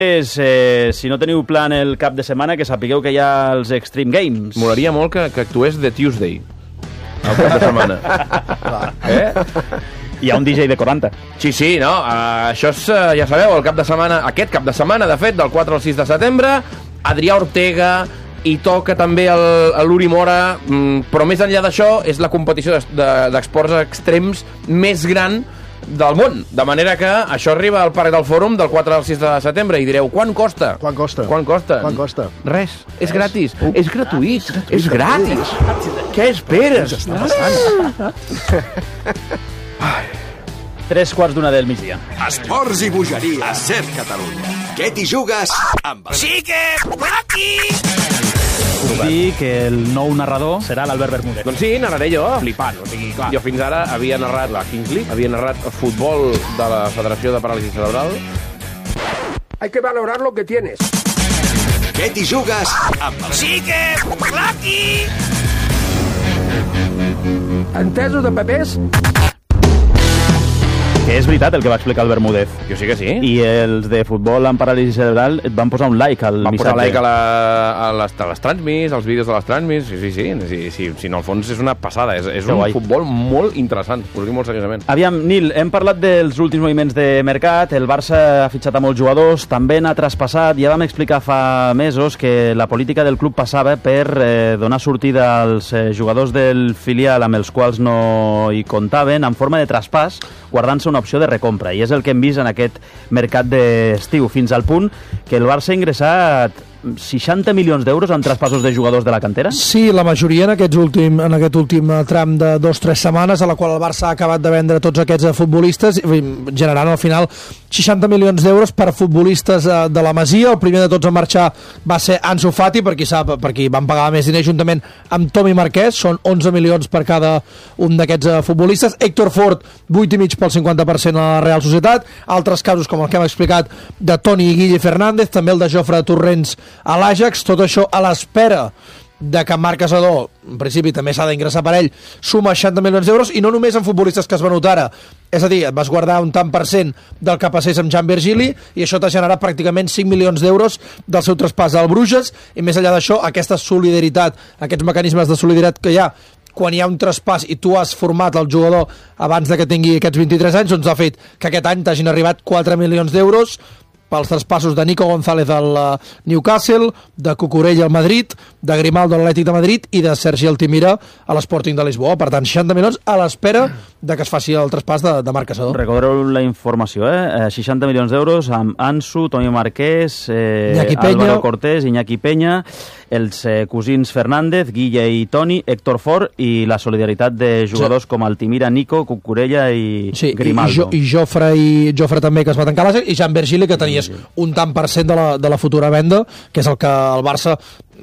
Si no teniu plan el cap de setmana, que sapigueu que hi ha els Extreme Games. Molaria molt que actués The Tuesday el cap de setmana. Hi ha un DJ de 40. Sí, no, això és, ja sabeu, el cap de setmana, aquest cap de setmana, de fet, del 4 al 6 de setembre, Adrià Ortega, i toca també l'Uri Mora, però més enllà d'això és la competició d'esports extrems més gran del món, de manera que això arriba al Parc del Fòrum del 4 al 6 de setembre i direu, quant costa? Quant costa? Res, és gratis, és gratuït, és gratis. Què esperes? Està passant. 3:15 del migdia. Esports i bogeria a Ser Catalunya. Què t'hi jugues amb el... Puc dir que el nou narrador serà l'Albert Bermúdez. Doncs sí, narraré jo, flipant. O sigui, clar, jo fins ara havia narrat la Kings League, havia narrat futbol de la Federació de Paràlisi Cerebral. Hay que valorar lo que tienes. Què t'hi jugues amb el... Entesos de papers? Que és veritat el que va explicar el Bermúdez. Jo sí que sí. I els de futbol amb paràlisi cerebral et van posar un like al missatge. Van posar like a les transmis, als vídeos de les transmis. Sí, en el fons és una passada. És un futbol molt interessant. Us ho dic molt seriosament. Aviam, Nil, hem parlat dels últims moviments de mercat. El Barça ha fitxat a molts jugadors, també n'ha traspassat. Ja vam explicar fa mesos que la política del club passava per donar sortida als jugadors del filial amb els quals no hi comptaven en forma de traspàs, guardant-se una opció de recompra, i és el que hem vist en aquest mercat d'estiu, fins al punt que el Barça ha ingressat 60 milions d'euros en traspassos de jugadors de la cantera? Sí, la majoria en aquest últim tram de 2 o 3 setmanes, a la qual el Barça ha acabat de vendre tots aquests futbolistes, generant al final 60 milions d'euros per futbolistes de la Masia. El primer de tots a marxar va ser Ansu Fati, per qui sap, per qui van pagar més diners juntament amb Tomi Marquès, són 11 milions per cada un d'aquests futbolistes. Héctor Ford, 8,5 pel 50% a la Real Societat. Altres casos, com el que hem explicat, de Toni i Guille Fernández, també el de Jofre Torrents a l'Ajax, tot això a l'espera de que Marc Casador, en principi també s'ha d'ingressar per ell, suma 60 milions d'euros, i no només en futbolistes que es venut ara, és a dir, et vas guardar un tant per cent del que passés amb Jan Virgili, i això t'ha generat pràcticament 5 milions d'euros del seu traspàs al Bruges, i més enllà d'això, aquesta solidaritat, aquests mecanismes de solidaritat que hi ha quan hi ha un traspàs i tu has format el jugador abans de que tingui aquests 23 anys, doncs ha fet que aquest any t'hagin arribat 4 milions d'euros pels traspassos de Nico González al Newcastle, de Cucurella al Madrid, de Grimaldo a l'Atlètic de Madrid i de Sergi Altimira a l'Sporting de Lisboa. Per tant, 60 milions a l'espera de que es faci el traspàs de Marc Casador. Recordeu la informació, 60 milions d'euros amb Ansu, Toni Marquès, Peña, Álvaro Cortés, Iñaki Peña, els cosins Fernández, Guille i Toni, Héctor Ford, i la solidaritat de jugadors com Altimira, Nico, Cucurella i Grimaldo. I Jofre també, que es va tancar l'Ajax, i Jan Virgili, que tenies un tant per cent de la futura venda, que és el que el Barça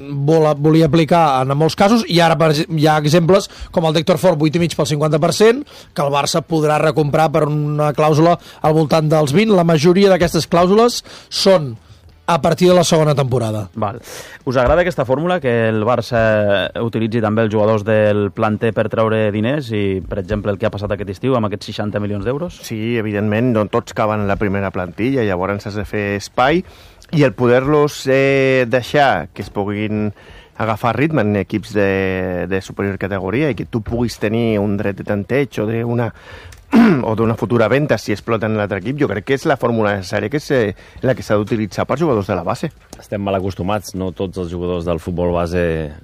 volia aplicar en molts casos, i ara hi ha exemples com el d'Héctor Ford, 8,5 pel 50%, que el Barça podrà recomprar per una clàusula al voltant dels 20. La majoria d'aquestes clàusules són a partir de la segona temporada. Val. Us agrada aquesta fórmula, que el Barça utilitzi també els jugadors del planter per treure diners, i, per exemple, el que ha passat aquest estiu amb aquests 60 milions d'euros? Sí, evidentment, no tots caben en la primera plantilla, llavors has de fer espai, i el poder-los deixar que es puguin agafar ritme en equips de superior categoria i que tu puguis tenir un dret de tanteig o d'una futura venda si exploten l'altre equip, jo crec que és la fórmula necessària, que és la que s'ha d'utilitzar per jugadors de la base. Estem mal acostumats, no tots els jugadors del futbol base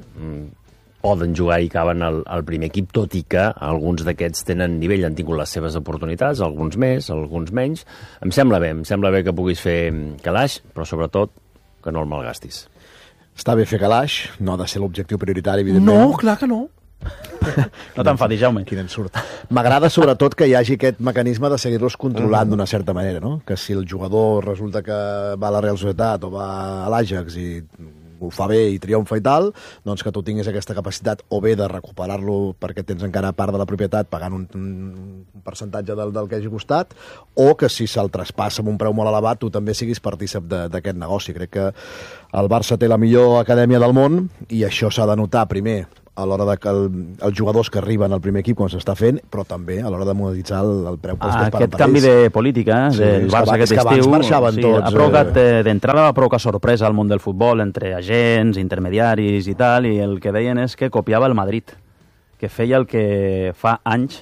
poden jugar i caben al primer equip, tot i que alguns d'aquests tenen nivell, han tingut les seves oportunitats, alguns més, alguns menys. Em sembla bé que puguis fer calaix, però sobretot que no el malgastis. Està bé fer calaix, no ha de ser l'objectiu prioritari, evidentment. No, clar que no. No t'enfadis, Jaume. Quin ensurt. M'agrada sobretot que hi hagi aquest mecanisme de seguir-los controlant d'una certa manera, no? Que si el jugador resulta que va a la Real Societat o va a l'Ajax i ho fa bé i triomfa i tal, doncs que tu tinguis aquesta capacitat o bé de recuperar-lo perquè tens encara part de la propietat pagant un percentatge del que hagi costat, o que si se'l traspassa amb un preu molt elevat tu també siguis partícip d'aquest negoci. Crec que el Barça té la millor acadèmia del món i això s'ha de notar primer a l'hora de que els jugadors que arriben al primer equip quan s'està fent, però també a l'hora de monetitzar el preu pels aquest canvi de política del Barça aquest estiu ha provocat d'entrada va provocar sorpresa al món del futbol entre agents, intermediaris i tal, i el que deien és que copiava el Madrid, que feia el que fa anys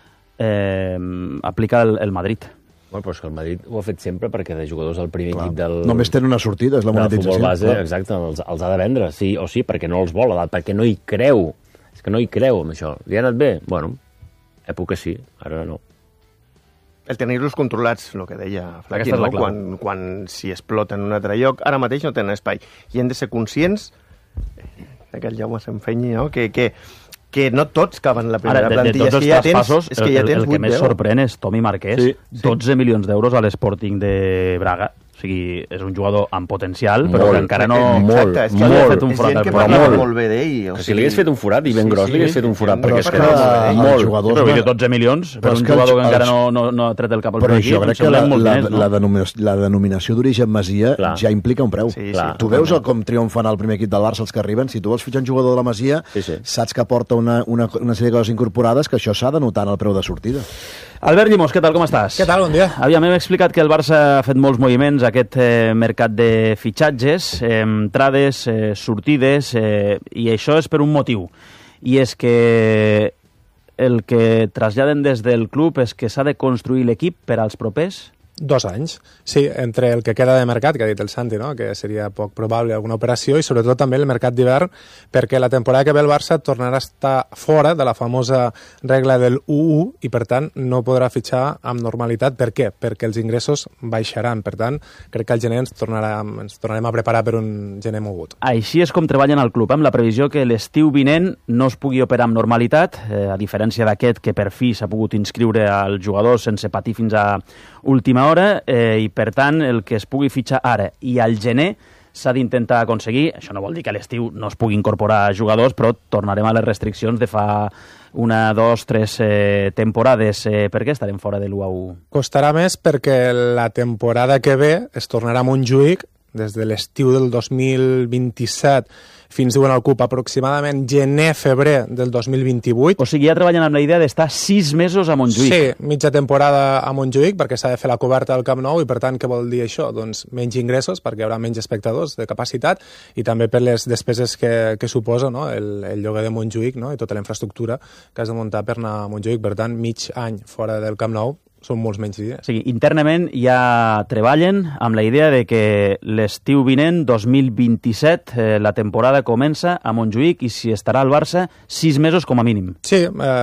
aplica el Madrid. Bueno, però és que el Madrid ho ha fet sempre perquè de jugadors al primer equip del... Només tenen una sortida, és la monetització. Del futbol base, exacte, els ha de vendre, sí o sí, perquè no els vol, perquè no hi creu. És que no hi creu amb això. Li ha anat bé? Bueno, època sí, ara no. El tenir-los controlats, el que deia Flaqui, no? Quan s'hi exploten en un altre lloc, ara mateix no tenen espai. I hem de ser conscients, que el Jaume s'emfenyi, no? Que no tots caben la primera plantilla. De tots els traspassos, el que més sorprèn és Tomi Marquès, 12 milions d'euros a l'Sporting de Braga. O sigui, és un jugador amb potencial, però que encara no... Exacte, és que li ha fet un forat. És gent que parlava molt bé d'ell. Si li hagués fet un forat, i ben gros, li hagués fet un forat, perquè és que molt jugadors... Però 12 milions per un jugador que encara no ha tret el cap al primer equip. Però jo crec que la denominació d'origen Masia ja implica un preu. Tu veus com triomfen al primer equip del Barça els que arriben, si tu vols fitxar un jugador de la Masia, saps que porta una sèrie de coses incorporades que això s'ha de notar en el preu de sortida. Albert Llimós, què tal, com estàs? Què tal, bon dia. Aviam, hem explicat que el Barça ha fet molts moviments aquest mercat de fitxatges, entrades, sortides, i això és per un motiu. I és que el que traslladen des del club és que s'ha de construir l'equip per als propers 2 anys. Sí, entre el que queda de mercat, que ha dit el Santi, no? Que seria poc probable alguna operació, i sobretot també el mercat d'hivern, perquè la temporada que ve el Barça tornarà a estar fora de la famosa regla del 1-1 i, per tant, no podrà fitxar amb normalitat. Per què? Perquè els ingressos baixaran. Per tant, crec que al gener ens tornarem a preparar per un gener mogut. Així és com treballen al club, amb la previsió que l'estiu vinent no es pugui operar amb normalitat, a diferència d'aquest que per fi s'ha pogut inscriure al jugador sense patir fins a última hora, i per tant el que es pugui fitxar ara i al gener s'ha d'intentar aconseguir. Això no vol dir que a l'estiu no es pugui incorporar jugadors, però tornarem a les restriccions de fa 1, 2, 3 temporades. Per què estarem fora de l'1-1? Costarà més perquè la temporada que ve es tornarà a Montjuïc des de l'estiu del 2027 fins, diuen el CUP, aproximadament gener-febrer del 2028. O sigui, ja treballen amb la idea d'estar 6 mesos a Montjuïc. Sí, mitja temporada a Montjuïc, perquè s'ha de fer la coberta del Camp Nou, i per tant, què vol dir això? Doncs menys ingressos, perquè hi haurà menys espectadors de capacitat, i també per les despeses que suposa, no? el lloguer de Montjuïc, no? I tota la infraestructura que has de muntar per anar a Montjuïc. Per tant, mig any fora del Camp Nou són molts menys dies. Sí, internament ja treballen amb la idea de que l'estiu vinent, 2027, la temporada comença a Montjuïc i s'hi estarà al Barça 6 mesos com a mínim. Sí,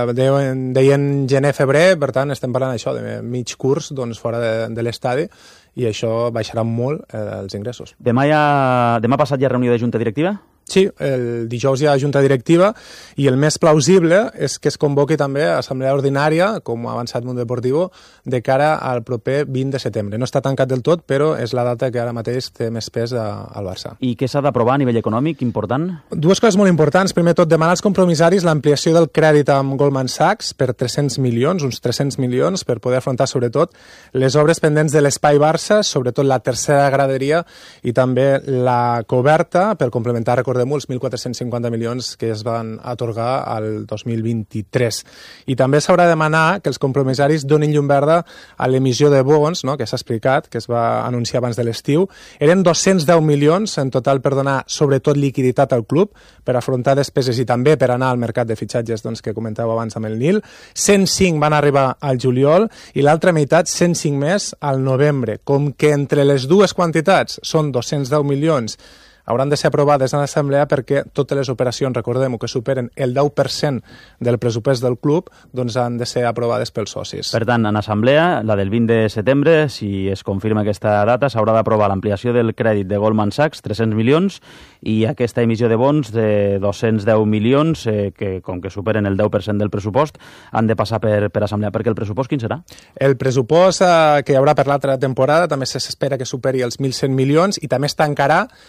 deien gener-febrer, per tant estem parlant d'això, de mig curs fora de l'estadi, i això baixarà molt els ingressos. Demà passat hi ha reunió de junta directiva? Sí, el dijous hi ha junta directiva i el més plausible és que es convoqui també assemblea ordinària, com ha avançat Mundo Deportivo, de cara al proper 20 de setembre. No està tancat del tot, però és la data que ara mateix té més pes al Barça. I què s'ha d'aprovar a nivell econòmic important? 2 coses molt importants. Primer tot, demanar als compromissaris l'ampliació del crèdit amb Goldman Sachs per 300 milions, uns 300 milions, per poder afrontar sobretot les obres pendents de l'Espai Barça, sobretot la tercera graderia i també la coberta, per complementar, recordem, els 1.450 milions que es van atorgar al 2023. I també s'haurà de demanar que els compromissaris donin llum verda a l'emissió de bons, no?, que s'ha explicat, que es va anunciar abans de l'estiu. Eren 210 milions en total per donar sobretot liquiditat al club, per afrontar despeses i també per anar al mercat de fitxatges que comentàveu abans amb el Nil. 105 van arribar al juliol i l'altra meitat, 105 més, al novembre. Com que entre les dues quantitats són 210 milions, hauran de ser aprovades en l'assemblea perquè totes les operacions, recordem-ho, que superen el 10% del pressupost del club, doncs han de ser aprovades pels socis. Per tant, en assemblea, la del 20 de setembre, si es confirma aquesta data, s'haurà d'aprovar l'ampliació del crèdit de Goldman Sachs, 300 milions, i aquesta emissió de bons de 210 milions, que com que superen el 10% del pressupost, han de passar per assemblea. Perquè el pressupost quin serà? El pressupost que hi haurà per l'altra temporada també s'espera que superi els 1.100 milions i també es tancarà, s'haurà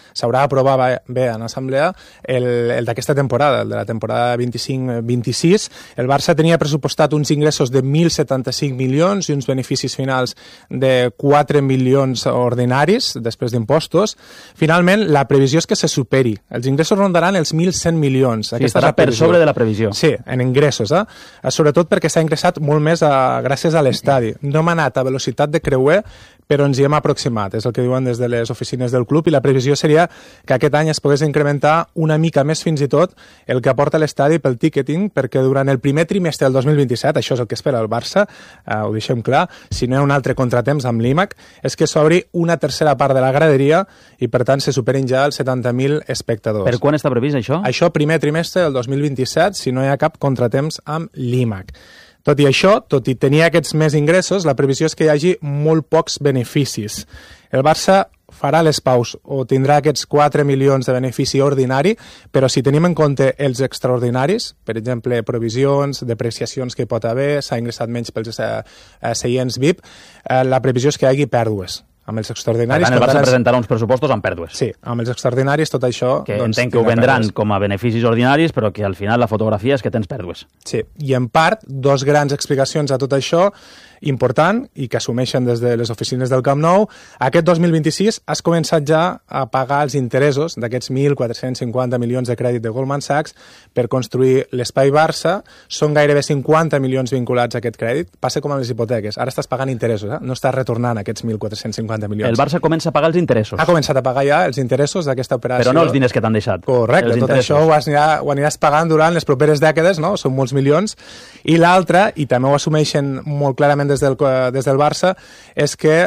aprovar bé en assemblea el d'aquesta temporada, el de la temporada 25-26. El Barça tenia pressupostat uns ingressos de 1.075 milions i uns beneficis finals de 4 milions ordinaris després d'impostos. Finalment, la previsió és que se superi. Els ingressos rondaran els 1.100 milions. Sí, estarà per sobre de la previsió. Sí, en ingressos, sobretot perquè s'ha ingressat molt més gràcies a l'estadi. No hem anat a velocitat de creuer, però ens hi hem aproximat, és el que diuen des de les oficines del club, i la previsió seria que aquest any es pogués incrementar una mica més fins i tot el que aporta l'estadi pel ticketing, perquè durant el primer trimestre del 2027, això és el que espera el Barça, ho deixem clar, si no hi ha un altre contratemps amb l'IMAC, és que s'obri una tercera part de la graderia i per tant se superin ja els 70.000 espectadors. Per quan està previst això? Això primer trimestre del 2027, si no hi ha cap contratemps amb l'IMAC. Tot i això, tot i tenir aquests més ingressos, la previsió és que hi hagi molt pocs beneficis. El Barça farà les paus o tindrà aquests 4 milions de benefici ordinari, però si tenim en compte els extraordinaris, per exemple, provisions, depreciacions que hi pot haver, s'ha ingressat menys pels seients VIP, la previsió és que hi hagi pèrdues. Amb els extraordinaris... Per tant, el Barça presentarà uns pressupostos amb pèrdues. Sí, amb els extraordinaris tot això... Que entenc que ho vendran com a beneficis ordinaris, però que al final la fotografia és que tens pèrdues. Sí, i en part, dos grans explicacions a tot això, important, i que assumeixen des de les oficines del Camp Nou. Aquest 2026 has començat ja a pagar els interessos d'aquests 1.450 milions de crèdit de Goldman Sachs per construir l'Espai Barça. Són gairebé 50 milions vinculats a aquest crèdit. Passa com amb les hipoteques. Ara estàs pagant interessos, no estàs retornant aquests 1.450 milions. El Barça comença a pagar els interessos. Ha començat a pagar ja els interessos d'aquesta operació. Però no els diners que t'han deixat. Correcte, tot això ho aniràs pagant durant les properes dècades, no? Són molts milions. I l'altre, i també ho assumeixen molt clarament des del Barça, és que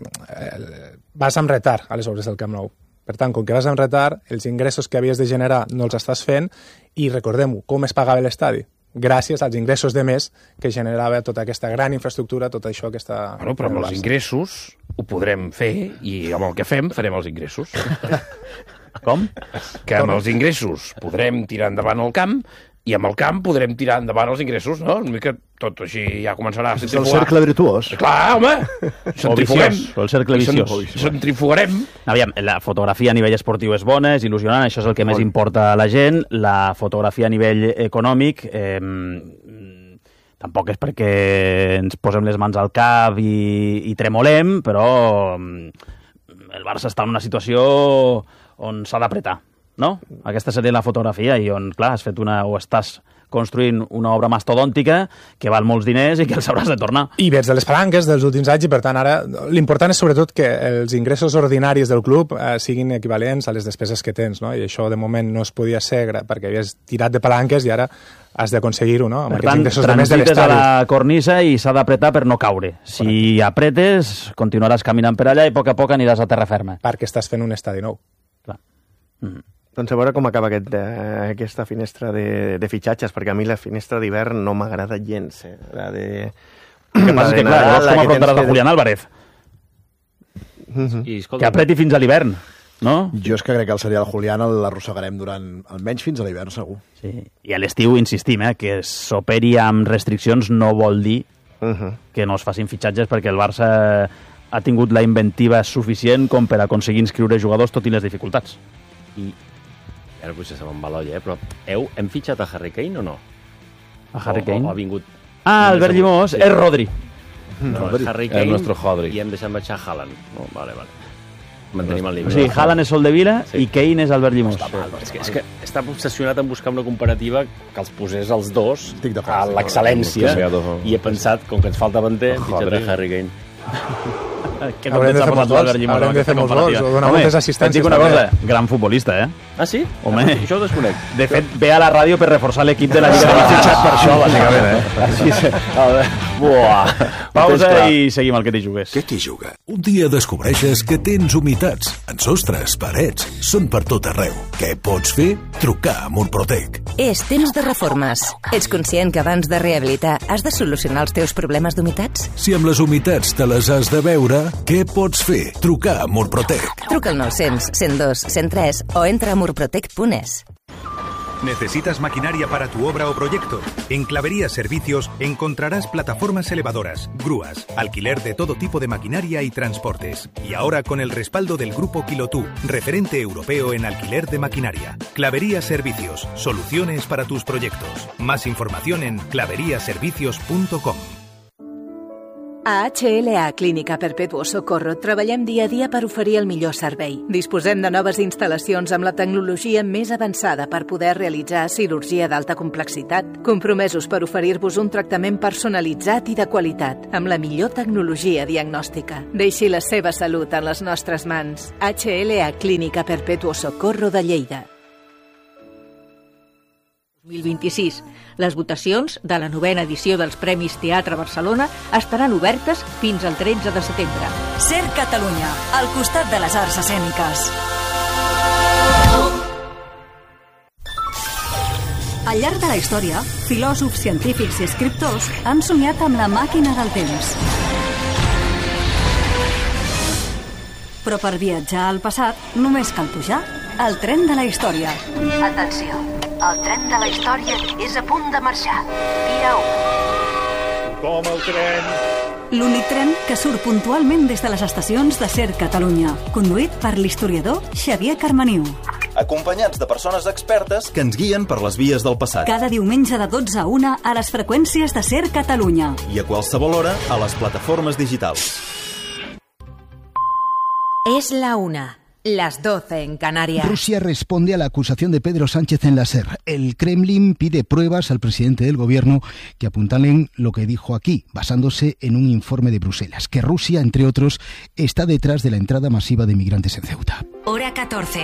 vas amb retard a les obres del Camp Nou. Per tant, com que vas amb retard, els ingressos que havies de generar no els estàs fent, i recordem-ho, com es pagava l'estadi? Gràcies als ingressos de més que generava tota aquesta gran infraestructura, tot això que està... Bueno, però amb els ingressos ho podrem fer i amb el que fem farem els ingressos. Com? Que amb els ingressos podrem tirar endavant el camp i amb el camp podrem tirar endavant els ingressos, no? Una mica tot així ja començarà a centrifugar. És el cercle virtuós. Clar, home! Centrifuguem. El cercle viciós. Centrifugarem. Aviam, la fotografia a nivell esportiu és bona, és il·lusionant, això és el que més importa a la gent. La fotografia a nivell econòmic tampoc és perquè ens posem les mans al cap i tremolem, però el Barça està en una situació on s'ha d'apretar, no? Aquesta seria la fotografia i on, clar, has fet o estàs construint una obra mastodòntica que val molts diners i que els hauràs de tornar. I vens de les palanques dels últims anys i, per tant, ara l'important és sobretot que els ingressos ordinaris del club siguin equivalents a les despeses que tens, no? I això de moment no es podia ser perquè havies tirat de palanques i ara has d'aconseguir-ho, no? Amb per tant, transites a la cornisa i s'ha d'apretar per no caure. Si apretes, continuaràs caminant per allà i a poc aniràs a terra ferma. Perquè estàs fent un estadi nou. Clar. Doncs a veure com acaba aquesta finestra de fitxatges, perquè a mi la finestra d'hivern no m'agrada gens. La de... El que passa és que, clar, llavors com afrontaràs a Julián Álvarez? Que apreti fins a l'hivern, no? Jo és que crec que el serial Julián l'arrossegarem durant almenys fins a l'hivern, segur. Sí. I a l'estiu insistim, que s'operi amb restriccions no vol dir que no es facin fitxatges, perquè el Barça ha tingut la inventiva suficient com per aconseguir inscriure jugadors tot i les dificultats. I ara potser se me'n va l'olla, però hem fitxat a Harry Kane o no? A Harry Kane? O ha vingut... Albert Llimós, és Rodri. No, Harry Kane el nostre Rodri. I hem deixat marxar Haaland. No, vale. Mantenim el límit. O sigui, Haaland és Soldevila i Kane és Albert Llimós. És que està obsessionat en buscar una comparativa que els posés els dos a l'excel·lència i he pensat, com que ens falta davanter, hem fitxat a Harry Kane. Haurem de fer molts gols o donar moltes assistències. Una cosa, gran futbolista, Ah, sí? Home, això ho desconec. De fet, ve a la ràdio per reforçar l'equip de la Lliga de Fitxat per això, bàsicament, Buah. Pausa i seguim al Que t'hi jugues. Què t'hi juga? Un dia descobreixes que tens humitats en sostres, parets, són per tot arreu. Què pots fer? Trucar a Murprotec. És temps de reformes. Ets conscient que abans de rehabilitar has de solucionar els teus problemes d'humitats? Si amb les humitats te les has de veure, què pots fer? Trucar a Murprotec. Truca al 900 102 103 o entra a murprotec.es. ¿Necesitas maquinaria para tu obra o proyecto? En Clavería Servicios encontrarás plataformas elevadoras, grúas, alquiler de todo tipo de maquinaria y transportes. Y ahora con el respaldo del Grupo Quilotú, referente europeo en alquiler de maquinaria. Clavería Servicios, soluciones para tus proyectos. Más información en claveriaservicios.com. A HLA Clínica Perpetuo Socorro treballem dia a dia per oferir el millor servei. Disposem de noves instal·lacions amb la tecnologia més avançada per poder realitzar cirurgia d'alta complexitat, compromesos per oferir-vos un tractament personalitzat i de qualitat, amb la millor tecnologia diagnòstica. Deixi la seva salut en les nostres mans. HLA Clínica Perpetuo Socorro de Lleida. 2026. Les votacions de la 9ª edició dels Premis Teatre Barcelona estaran obertes fins al 13 de setembre. Ser Catalunya, al costat de les arts escèniques. Al llarg de la història, filòsofs, científics i escriptors han somiat amb la màquina del temps. Però per viatjar al passat només cal pujar al tren de la història. Atenció, el tren de la història és a punt de marxar. Via 1. Com el tren. L'únic tren que surt puntualment des de les estacions de Ser Catalunya, conduït per l'historiador Xavier Carmaniu. Acompanyats de persones expertes que ens guien per les vies del passat. Cada diumenge de 12 a 1 a les freqüències de Ser Catalunya. I a qualsevol hora a les plataformes digitals. Es la 1. Las 12 en Canarias. Rusia responde a la acusación de Pedro Sánchez en la SER. El Kremlin pide pruebas al presidente del gobierno que apuntalan lo que dijo aquí, basándose en un informe de Bruselas, que Rusia, entre otros, está detrás de la entrada masiva de migrantes en Ceuta. Hora 14.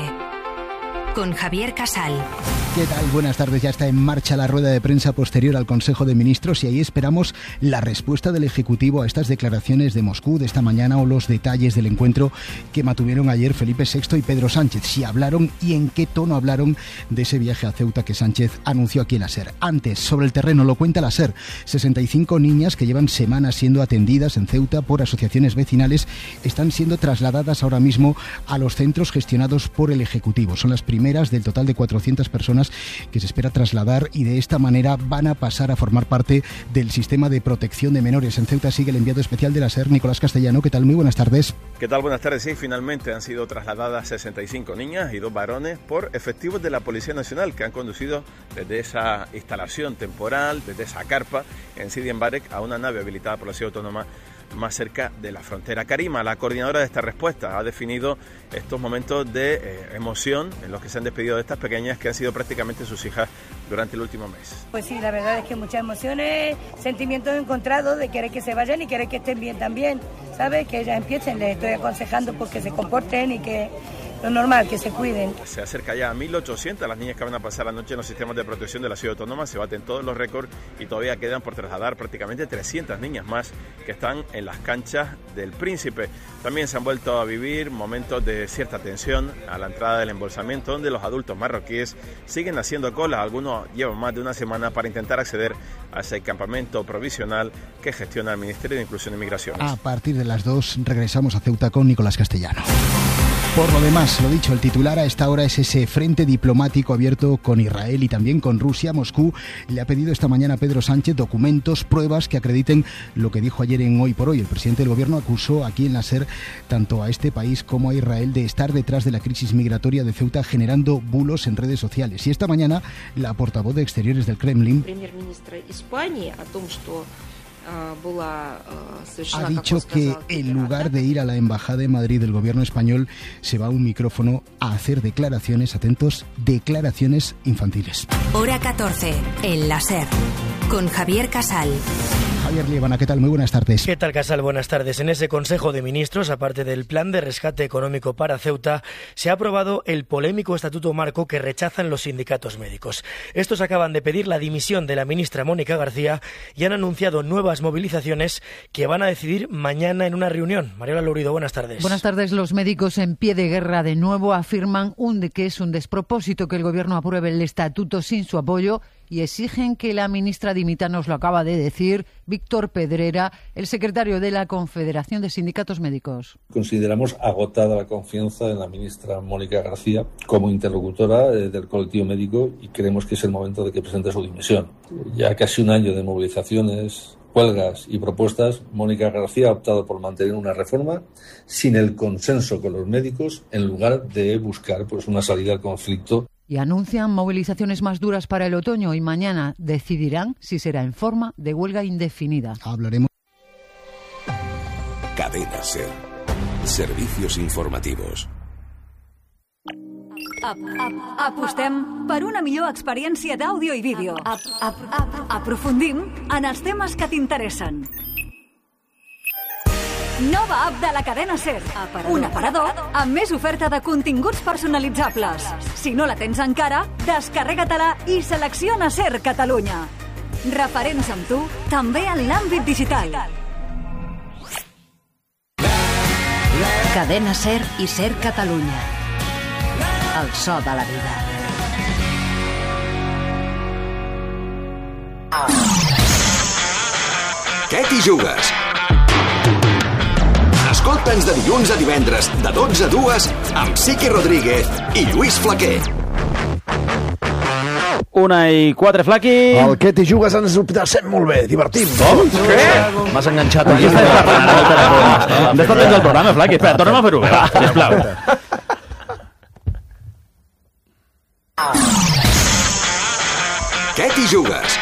Con Javier Casal. ¿Qué tal? Buenas tardes. Ya está en marcha la rueda de prensa posterior al Consejo de Ministros y ahí esperamos la respuesta del Ejecutivo a estas declaraciones de Moscú de esta mañana o los detalles del encuentro que mantuvieron ayer Felipe VI y Pedro Sánchez. Si hablaron y en qué tono hablaron de ese viaje a Ceuta que Sánchez anunció aquí en la SER. Antes, sobre el terreno, lo cuenta la SER. 65 niñas que llevan semanas siendo atendidas en Ceuta por asociaciones vecinales están siendo trasladadas ahora mismo a los centros gestionados por el Ejecutivo. Son las primeras del total de 400 personas que se espera trasladar y de esta manera van a pasar a formar parte del sistema de protección de menores. En Ceuta sigue el enviado especial de la SER, Nicolás Castellano. ¿Qué tal? Muy buenas tardes. ¿Qué tal? Buenas tardes. Sí, finalmente han sido trasladadas 65 niñas y 2 varones por efectivos de la Policía Nacional que han conducido desde esa instalación temporal, desde esa carpa en Sidi Mbarek a una nave habilitada por la Ciudad Autónoma más cerca de la frontera. Karima, la coordinadora de esta respuesta, ha definido estos momentos de emoción en los que se han despedido de estas pequeñas que han sido prácticamente sus hijas durante el último mes. Pues sí, la verdad es que muchas emociones, sentimientos encontrados de querer que se vayan y querer que estén bien también, ¿sabes? Que ellas empiecen, les estoy aconsejando porque se comporten y que lo normal, que se cuiden. Se acerca ya a 1.800 las niñas que van a pasar la noche en los sistemas de protección de la Ciudad Autónoma, se baten todos los récords y todavía quedan por trasladar prácticamente 300 niñas más que están en las canchas del Príncipe. También se han vuelto a vivir momentos de cierta tensión a la entrada del embolsamiento, donde los adultos marroquíes siguen haciendo cola. Algunos llevan más de una semana para intentar acceder a ese campamento provisional que gestiona el Ministerio de Inclusión y Migraciones. A partir de las 2 regresamos a Ceuta con Nicolás Castellano. Por lo demás, lo dicho, el titular a esta hora es ese frente diplomático abierto con Israel y también con Rusia. Moscú le ha pedido esta mañana a Pedro Sánchez documentos, pruebas que acrediten lo que dijo ayer en Hoy por Hoy. El presidente del gobierno acusó aquí en la SER tanto a este país como a Israel de estar detrás de la crisis migratoria de Ceuta generando bulos en redes sociales. Y esta mañana la portavoz de Exteriores del Kremlin ha dicho que en lugar de ir a la Embajada de Madrid del gobierno español se va a un micrófono a hacer declaraciones, atentos, declaraciones infantiles. Hora 14, en la SER, con Javier Casal. Javier Liebana, ¿qué tal? Muy buenas tardes. ¿Qué tal, Casal? Buenas tardes. En ese Consejo de Ministros, aparte del plan de rescate económico para Ceuta, se ha aprobado el polémico Estatuto Marco que rechazan los sindicatos médicos. Estos acaban de pedir la dimisión de la ministra Mónica García y han anunciado nuevas movilizaciones que van a decidir mañana en una reunión. Mariola Lourido, buenas tardes. Buenas tardes. Los médicos en pie de guerra de nuevo afirman que es un despropósito que el Gobierno apruebe el Estatuto sin su apoyo y exigen que la ministra dimita. Nos lo acaba de decir Víctor Pedrera, el secretario de la Confederación de Sindicatos Médicos. Consideramos agotada la confianza en la ministra Mónica García como interlocutora del colectivo médico y creemos que es el momento de que presente su dimisión. Ya casi un año de movilizaciones, huelgas y propuestas, Mónica García ha optado por mantener una reforma sin el consenso con los médicos en lugar de buscar una salida al conflicto. Y anuncian movilizaciones más duras para el otoño y mañana decidirán si será en forma de huelga indefinida. Hablaremos. Cadena SER. Servicios informativos. Apostem per una millor experiència d'àudio i vídeo. Aprofundim en els temes que t'interessen. Nova app de la cadena SER. Un aparador amb més oferta de continguts personalitzables. Si no la tens encara, descarrega-te-la i selecciona SER Catalunya. Referents amb tu, també en l'àmbit digital. Cadena SER i SER Catalunya. El so de la vida. Què t'hi jugues? Escolta'ns de dilluns a divendres, de 12 a 2, amb Siqui Rodríguez i Lluís Flaquer. 1:04, Flaqui. El Què t'hi jugues ens ho passem molt bé, divertim. Què? M'has enganxat aquí. Hem d'estar atents al programa, Flaqui. Espera, tornem a fer-ho bé, va, sisplau. Què t'hi jugues?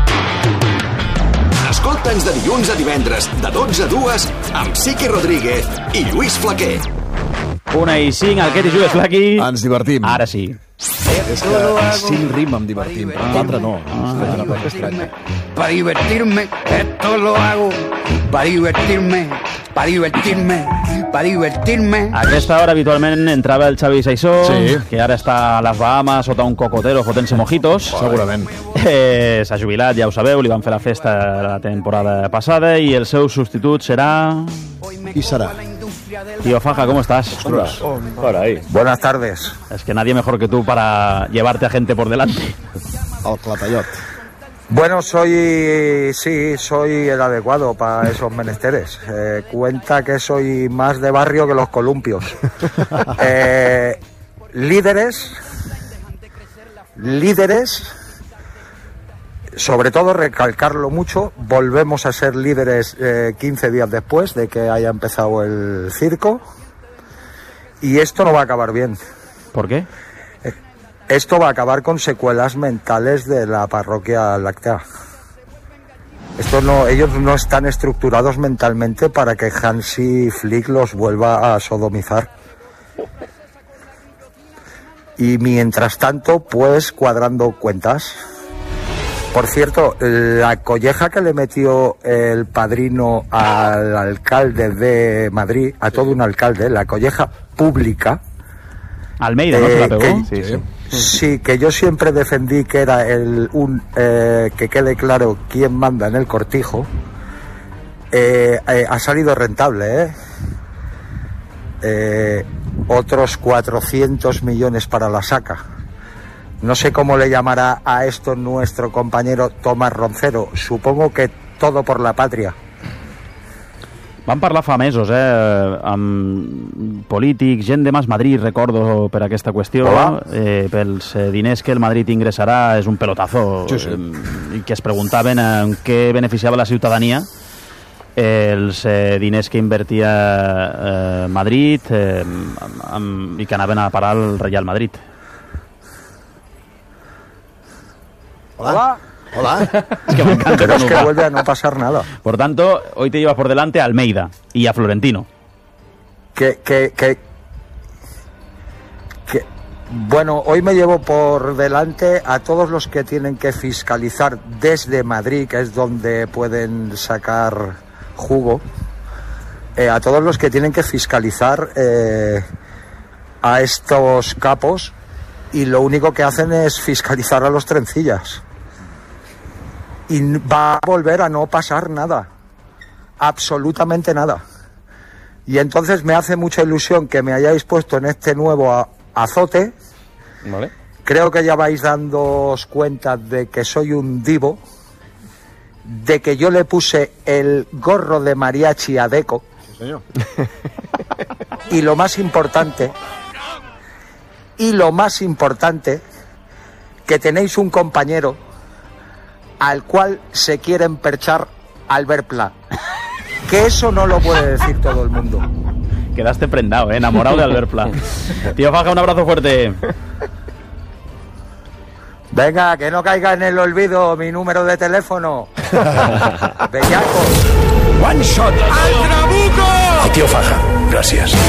Escolta'ns de dilluns a divendres, de 12 a 2, amb Siqui Rodríguez i Lluís Flaquer. 1:05, el Què t'hi jugues, Flaqui. Ens divertim. Ara sí. És que en 5 rima em divertim, però en 4 no. És una cosa estranya. Para divertirme, esto lo hago. Para divertirme, para divertirme, para divertirme. A aquesta hora habitualment entrava el Xavi Saissó, sí, que ara està a les Bahamas sota un cocotero fotent-se mojitos. Segurament. S'ha jubilat, ja ho sabeu, li van fer la festa la temporada passada i el seu substitut serà... Qui serà? Tío Faja, ¿cómo estás? Caray. Buenas tardes. Es que nadie mejor que tú para llevarte a gente por delante. El clatallot. Bueno, soy el adecuado para esos menesteres. Cuenta que soy más de barrio que los columpios. Líderes, sobre todo recalcarlo mucho, volvemos a ser líderes 15 días después de que haya empezado el circo, y esto no va a acabar bien. ¿Por qué? Esto va a acabar con secuelas mentales de la parroquia láctea. Ellos no están estructurados mentalmente para que Hansi Flick los vuelva a sodomizar. Y mientras tanto, pues cuadrando cuentas. Por cierto, la colleja que le metió el padrino al alcalde de Madrid, a todo un alcalde, la colleja pública... Almeida, ¿no se la pegó? Sí, que yo siempre defendí que era que quede claro quién manda en el cortijo. Ha salido rentable, otros 400 millones para la saca. No sé cómo le llamará a esto nuestro compañero Tomás Roncero. Supongo que todo por la patria. Vam parlar fa mesos, amb polítics, gent de Mas Madrid, recordo, per aquesta qüestió, pels diners que el Madrid ingressarà, és un pelotazo, i que es preguntaven en què beneficiava la ciutadania els diners que invertia Madrid i que anaven a parar al Real Madrid. Hola. Es que me encanta. Pero es que vuelve a no pasar nada. Por tanto, hoy te llevas por delante a Almeida y a Florentino. Bueno, hoy me llevo por delante a todos los que tienen que fiscalizar desde Madrid, que es donde pueden sacar jugo, a todos los que tienen que fiscalizar a estos capos, y lo único que hacen es fiscalizar a los trencillas. Y va a volver a no pasar nada, absolutamente nada. Y entonces me hace mucha ilusión que me hayáis puesto en este nuevo azote, ¿vale?, creo que ya vais dándoos cuenta de que soy un divo, de que yo le puse el gorro de mariachi a Deco. Sí, señor. Y lo más importante, que tenéis un compañero al cual se quiere emperchar Albert Pla. Que eso no lo puede decir todo el mundo. Quedaste prendado, enamorado de Albert Pla. Tío Faja, un abrazo fuerte. Venga, que no caiga en el olvido mi número de teléfono. Bellaco. One shot. ¡Al Trabuco! Tío Faja, gracias.